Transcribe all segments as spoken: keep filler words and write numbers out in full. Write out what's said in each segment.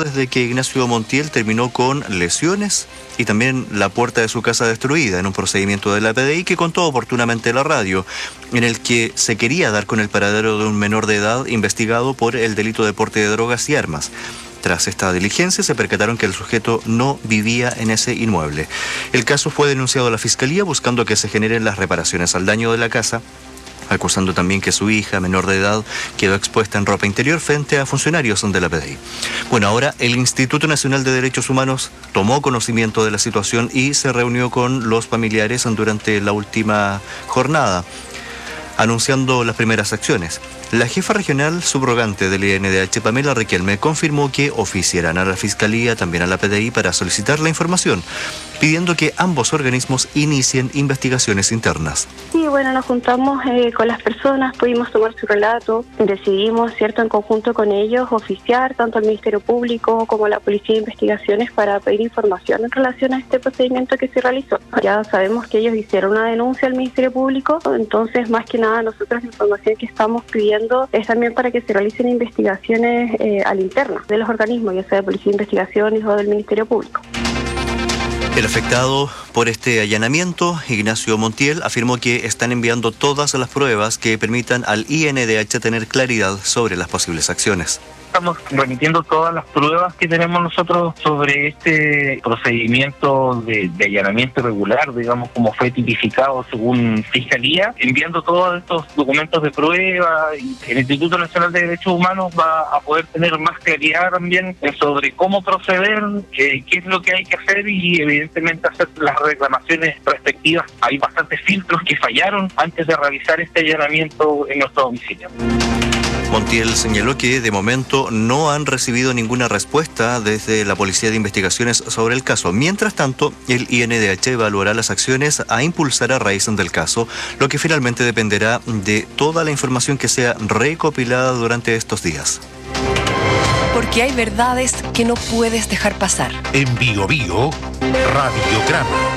desde que Ignacio Montiel terminó con lesiones y también la puerta de su casa destruida en un procedimiento de la P D I que contó oportunamente la radio, en el que se quería dar con el paradero de un menor de edad investigado por el delito de porte de drogas y armas. Tras esta diligencia se percataron que el sujeto no vivía en ese inmueble. El caso fue denunciado a la Fiscalía buscando que se generen las reparaciones al daño de la casa, acusando también que su hija, menor de edad, quedó expuesta en ropa interior frente a funcionarios de la P D I. Bueno, ahora el Instituto Nacional de Derechos Humanos tomó conocimiento de la situación y se reunió con los familiares durante la última jornada, anunciando las primeras acciones. La jefa regional subrogante del I N D H, Pamela Riquelme, confirmó que oficiarán a la Fiscalía, también a la P D I, para solicitar la información, pidiendo que ambos organismos inicien investigaciones internas. Sí, bueno, nos juntamos eh, con las personas, pudimos tomar su relato, decidimos, cierto, en conjunto con ellos, oficiar tanto al Ministerio Público como a la Policía de Investigaciones para pedir información en relación a este procedimiento que se realizó. Ya sabemos que ellos hicieron una denuncia al Ministerio Público, entonces más que nada nosotros la información que estamos pidiendo es también para que se realicen investigaciones eh, al interno de los organismos, ya sea de Policía de Investigaciones o del Ministerio Público. El afectado por este allanamiento, Ignacio Montiel, afirmó que están enviando todas las pruebas que permitan al I N D H tener claridad sobre las posibles acciones. Estamos remitiendo todas las pruebas que tenemos nosotros sobre este procedimiento de, de allanamiento irregular, digamos, como fue tipificado según Fiscalía, enviando todos estos documentos de prueba. El Instituto Nacional de Derechos Humanos va a poder tener más claridad también sobre cómo proceder, qué, qué es lo que hay que hacer y evidentemente hacer las reclamaciones respectivas. Hay bastantes filtros que fallaron antes de realizar este allanamiento en nuestro domicilio. Montiel señaló que de momento no han recibido ninguna respuesta desde la Policía de Investigaciones sobre el caso. Mientras tanto, el I N D H evaluará las acciones a impulsar a raíz del caso, lo que finalmente dependerá de toda la información que sea recopilada durante estos días. Porque hay verdades que no puedes dejar pasar. En Bio Bio, Radiograma.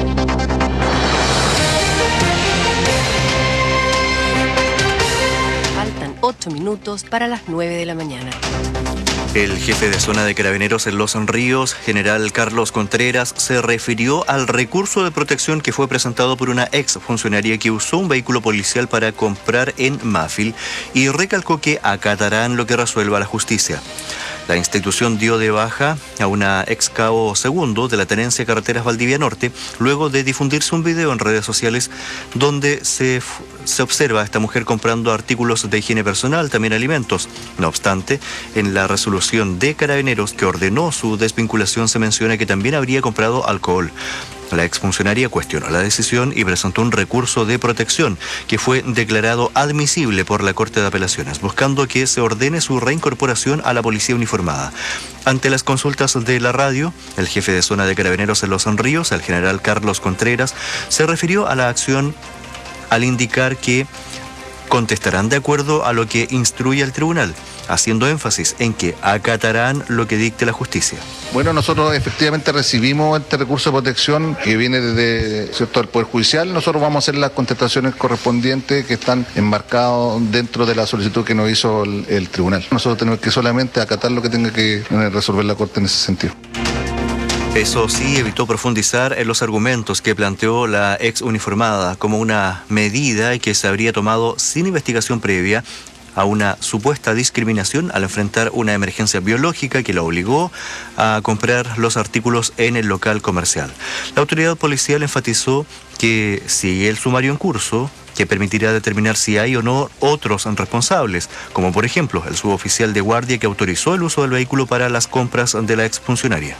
Ocho minutos para las nueve de la mañana. El jefe de zona de Carabineros en Los Ríos, general Carlos Contreras, se refirió al recurso de protección que fue presentado por una ex funcionaria que usó un vehículo policial para comprar en Mafil y recalcó que acatarán lo que resuelva la justicia. La institución dio de baja a una ex cabo segundo de la Tenencia Carreteras Valdivia Norte luego de difundirse un video en redes sociales donde se, se observa a esta mujer comprando artículos de higiene personal, también alimentos. No obstante, en la resolución de Carabineros que ordenó su desvinculación se menciona que también habría comprado alcohol. La exfuncionaria cuestionó la decisión y presentó un recurso de protección que fue declarado admisible por la Corte de Apelaciones, buscando que se ordene su reincorporación a la policía uniformada. Ante las consultas de la radio, el jefe de zona de Carabineros en Los Ríos, el general Carlos Contreras, se refirió a la acción al indicar que contestarán de acuerdo a lo que instruye el tribunal, haciendo énfasis en que acatarán lo que dicte la justicia. Bueno, nosotros efectivamente recibimos este recurso de protección que viene desde, ¿cierto?, el Poder Judicial. Nosotros vamos a hacer las contestaciones correspondientes que están enmarcadas dentro de la solicitud que nos hizo el, el tribunal. Nosotros tenemos que solamente acatar lo que tenga que resolver la Corte en ese sentido. Eso sí, evitó profundizar en los argumentos que planteó la ex uniformada como una medida que se habría tomado sin investigación previa a una supuesta discriminación al enfrentar una emergencia biológica que la obligó a comprar los artículos en el local comercial. La autoridad policial enfatizó que sigue el sumario en curso, que permitirá determinar si hay o no otros responsables, como por ejemplo el suboficial de guardia que autorizó el uso del vehículo para las compras de la exfuncionaria.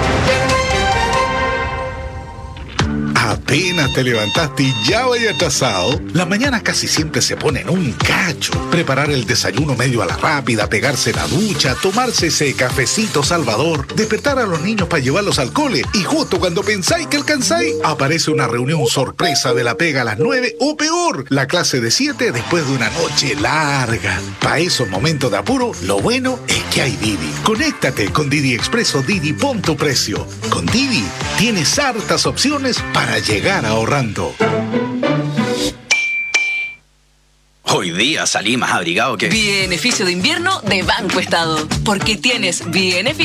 Apenas te levantaste y ya vaya atrasado. Las mañanas casi siempre se ponen un cacho. Preparar el desayuno medio a la rápida, pegarse la ducha, tomarse ese cafecito salvador, despertar a los niños para llevarlos al cole y justo cuando pensáis que alcanzáis, aparece una reunión sorpresa de la pega a las nueve o peor, la clase de siete después de una noche larga. Para esos momentos de apuro, lo bueno es que hay Didi. Conéctate con Didi Express o Didi Pon tu Precio. Con Didi tienes hartas opciones para llegar ahorrando. Hoy día salí más abrigado que... Beneficio de invierno de Banco Estado. Porque tienes beneficio